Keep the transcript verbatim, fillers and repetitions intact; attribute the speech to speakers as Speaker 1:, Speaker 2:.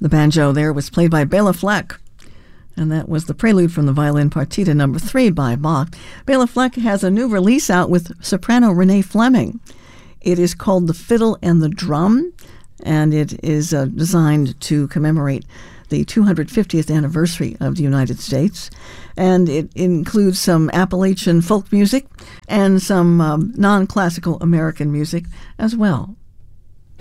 Speaker 1: The banjo there was played by Bela Fleck, and that was the prelude from the Violin Partita number three by Bach. Bela Fleck has a new release out with soprano Renee Fleming. It is called The Fiddle and the Drum, and it is uh, designed to commemorate the two hundred fiftieth anniversary of the United States. And it includes some Appalachian folk music and some um, non-classical American music as well.